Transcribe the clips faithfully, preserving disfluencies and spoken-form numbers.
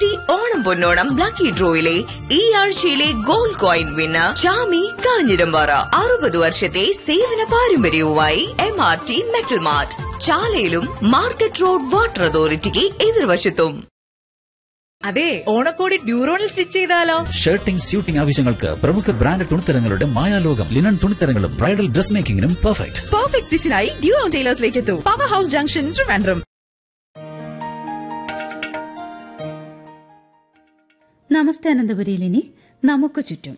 T Onam പൊന്നോണം lucky ഡ്രോയിലെ ഈ ആഴ്ചയിലെ gold coin winner ഷാമി കാഞ്ഞിരമ്പാറ. അറുപത് വർഷത്തെ സേവന പാരമ്പര്യവുമായി M R T metal mart, ചാലയിലും market road water അതോറിറ്റിക്ക് എതിർവശത്തും. അതെ, ഓണക്കോടി ഡ്യൂറോണിൽ സ്റ്റിച്ച് ചെയ്താലോ? ഷർട്ടിംഗ് സ്യൂട്ടിംഗ് ആവശ്യങ്ങൾക്ക് പ്രമുഖ brand തുണിത്തരങ്ങളുടെ മായാലോകം linen തുണിത്തരങ്ങളും bridal dress മേക്കിംഗിനും perfect. Perfect സ്റ്റിച്ചിനായി ഡ്യൂറോൺ ടൈലേഴ്സിലേക്ക് എത്തൂ. Power house junction, Trivandrum. നമസ്തേ അനന്തപുരിയിലിനി നമുക്ക് ചുറ്റും.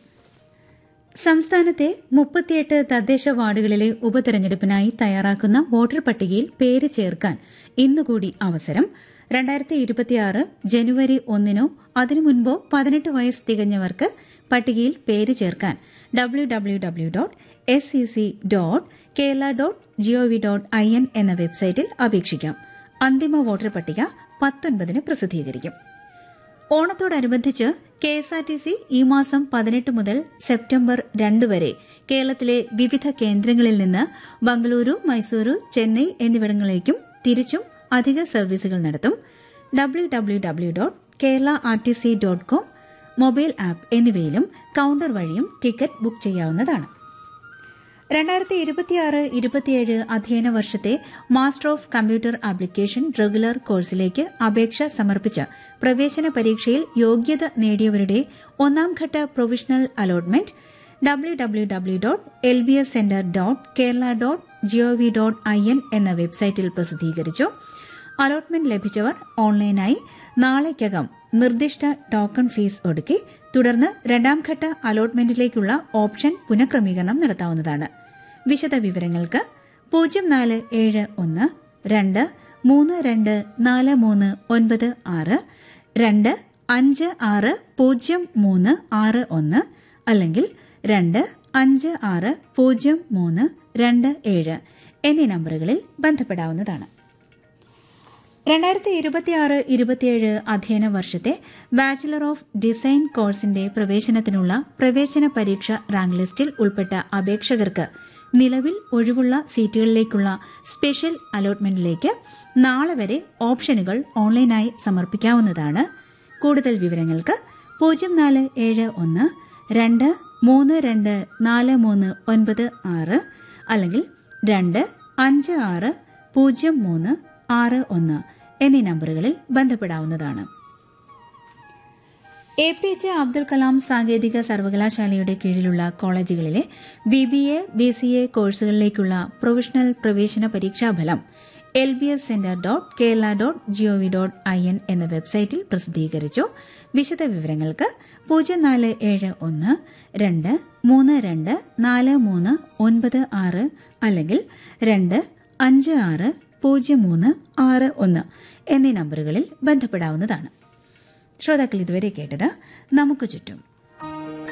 സംസ്ഥാനത്തെ മുപ്പത്തിയെട്ട് തദ്ദേശ വാർഡുകളിലെ ഉപതെരഞ്ഞെടുപ്പിനായി തയ്യാറാക്കുന്ന വോട്ടർ പട്ടികയിൽ പേര് ചേർക്കാൻ ഇന്നുകൂടി അവസരം. രണ്ടായിരത്തി ഇരുപത്തിയാറ് ജനുവരി ഒന്നിനോ അതിനു മുൻപോ പതിനെട്ട് വയസ്സ് തികഞ്ഞവർക്ക് പട്ടികയിൽ പേര് ചേർക്കാൻ W W W dot S C C dot Kerala dot G O V dot I N എന്ന വെബ്സൈറ്റിൽ അപേക്ഷിക്കാം. അന്തിമ വോട്ടർ പട്ടിക പത്തൊൻപതിന് പ്രസിദ്ധീകരിക്കും. ഓണത്തോടനുബന്ധിച്ച് K S R T C ഈ മാസം പതിനെട്ട് മുതൽ സെപ്റ്റംബർ രണ്ട് വരെ കേരളത്തിലെ വിവിധ കേന്ദ്രങ്ങളിൽ നിന്ന് ബംഗളൂരു, മൈസൂരു, ചെന്നൈ എന്നിവിടങ്ങളിലേക്കും തിരിച്ചും അധിക സർവീസുകൾ നടത്തും. W W W dot Kerala R T C dot com mobile app എന്നിവയിലും കൌണ്ടർ വഴിയും ടിക്കറ്റ് ബുക്ക് ചെയ്യാവുന്നതാണ്. രണ്ടായിരത്തി ഇരുപത്തിയാറ് ഇരുപത്തിയേഴ് അധ്യയന വർഷത്തെ master of computer application regular കോഴ്സിലേക്ക് അപേക്ഷ സമർപ്പിച്ച് പ്രവേശന പരീക്ഷയിൽ യോഗ്യത നേടിയവരുടെ ഒന്നാംഘട്ട provisional allotment W W W dot L B S centre dot Kerala dot G O V dot I N എന്ന വെബ്സൈറ്റിൽ പ്രസിദ്ധീകരിച്ചു. അലോട്ട്മെന്റ് ലഭിച്ചവർ ഓൺലൈനായി നാളേക്കകം നിർദ്ദിഷ്ട ടോക്കൺ ഫീസ് ഒടുക്കി തുടർന്ന് രണ്ടാംഘട്ട അലോട്ട്മെന്റിലേക്കുള്ള ഓപ്ഷൻ പുനഃക്രമീകരണം നടത്താവുന്നതാണ്. വിശദ വിവരങ്ങൾക്ക് പൂജ്യം നാല് ഏഴ് ഒന്ന് രണ്ട് മൂന്ന് രണ്ട് നാല് മൂന്ന് ഒൻപത് ആറ് രണ്ട് അഞ്ച് ആറ് പൂജ്യം മൂന്ന് ആറ് ഒന്ന് അല്ലെങ്കിൽ രണ്ട് അഞ്ച് ആറ് പൂജ്യം മൂന്ന് രണ്ട് ഏഴ് എന്നീ നമ്പറുകളിൽ ബന്ധപ്പെടാവുന്നതാണ്. രണ്ടായിരത്തി ഇരുപത്തിയാറ് ഇരുപത്തിയേഴ് അധ്യയന വർഷത്തെ ബാച്ചിലർ ഓഫ് ഡിസൈൻ കോഴ്സിന്റെ പ്രവേശനത്തിനുള്ള പ്രവേശന പരീക്ഷ റാങ്ക് ലിസ്റ്റിൽ ഉൾപ്പെട്ട അപേക്ഷകർക്ക് നിലവിൽ ഒഴിവുള്ള സീറ്റുകളിലേക്കുള്ള സ്പെഷ്യൽ അലോട്ട്മെന്റിലേക്ക് നാളെ വരെ ഓപ്ഷനുകൾ ഓൺലൈനായി സമർപ്പിക്കാവുന്നതാണ്. കൂടുതൽ വിവരങ്ങൾക്ക് പൂജ്യം നാല് ഏഴ് ഒന്ന് രണ്ട് മൂന്ന് രണ്ട് നാല് മൂന്ന് ഒൻപത് ആറ് അല്ലെങ്കിൽ രണ്ട് അഞ്ച് ആറ് പൂജ്യം മൂന്ന് ആറ് ഒന്ന് എന്നീ നമ്പറുകളിൽ ബന്ധപ്പെടാവുന്നതാണ്. A P J Abdul Kalam സാങ്കേതിക സർവകലാശാലയുടെ കീഴിലുള്ള കോളേജുകളിലെ B B A, B C A കോഴ്സുകളിലേക്കുള്ള provisional പ്രവേശന പരീക്ഷാഫലം L B S centre dot Kerala dot G O V dot I N എന്ന വെബ്സൈറ്റിൽ പ്രസിദ്ധീകരിച്ചു. വിശദ വിവരങ്ങൾക്ക് പൂജ്യം നാല് ഏഴ് ഒന്ന് രണ്ട് മൂന്ന് രണ്ട് നാല് മൂന്ന് ഒൻപത് ആറ് അല്ലെങ്കിൽ രണ്ട് അഞ്ച് ആറ് പൂജ്യം മൂന്ന് ആറ് ഒന്ന് എന്നീ നമ്പറുകളിൽ ബന്ധപ്പെടാവുന്നതാണ്. ശ്രോതാക്കൾ ഇതുവരെ കേട്ടത് നമുക്ക് ചുറ്റും.